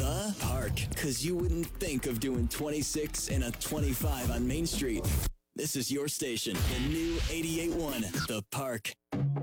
The Park. Because you wouldn't think of doing 26 and a 25 on Main Street. This is your station, the new 88.1, The Park.